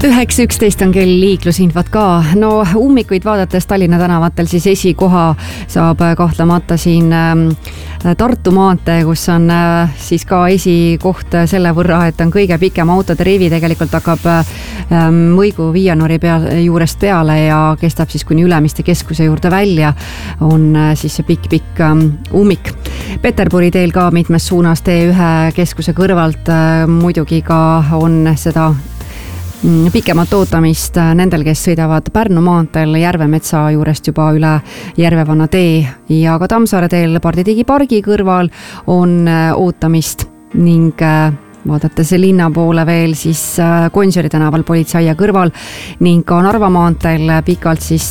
9.11 on kell, liiklusinfot ka. No ummikuid vaadates Tallinna tänavatel siis esikoha saab kahtlemata siin Tartu maantee, kus on siis ka esikoht selle võrra, et on kõige pikem autode rivi, tegelikult hakkab Mõigu Viianori juurest peale ja kestab siis kuni Ülemiste keskuse juurde välja, on siis see pikk ummik. Peterburi teel ka mitmes suunas T1 keskuse kõrvalt muidugi ka on seda pikemat ootamist nendel, kes sõidavad Pärnu maanteel Järvemetsa juurest juba üle Järvevanna tee ja ka Tammsaare teel Parditigi pargi kõrval on ootamist ning vaadates linna poole veel siis Gonsiori tänaval Politseiaia kõrval ning ka Narva maanteel pikalt siis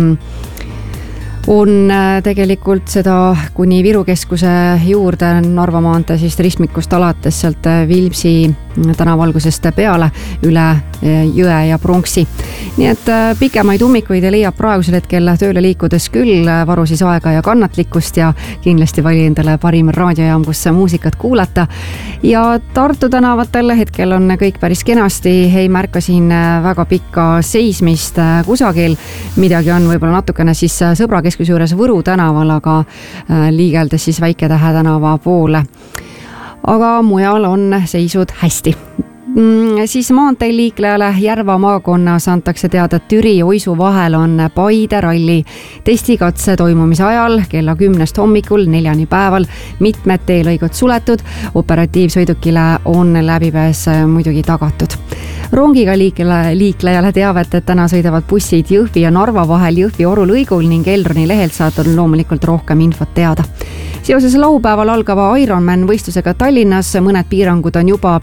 on tegelikult seda kuni Viru keskuse juurde Narva maantee siis ristmikust alates sealt Vilmsi tänavalgusest peale üle Jõe ja Pronksi. Nii et pikemaid ummikuid leiab praegusel hetkel tööle liikudes küll, varu siis aega ja kannatlikkust ja kindlasti vali endale parim raadiojaam, kus muusikat kuulata. Ja Tartu tänavatel hetkel on kõik päris kenasti, ei märka siin väga pikka seismist kusagil. Midagi on võib-olla natukene siis Sõbrakeskuse juures Võru tänaval, aga liigeldes siis Väike-Tähe tänava poole. Aga mujal on seisud hästi. Siis maanteel liiklejale Järva maakonnas antakse teada, et Türi ja Oisu vahel on Paide ralli testikatse toimumise ajal kella 10 hommikul 4 päeval mitmed teelõigud suletud. Operatiivsõidukile on läbipääs muidugi tagatud. Rongiga liiklejale teavet, et täna sõidavad bussid Jõhvi ja Narva vahel Jõhvi-Oru lõigul ning Elroni lehelt saad on loomulikult rohkem infot teada. Seoses laupäeval algava Ironman võistlusega Tallinnas mõned piirangud on juba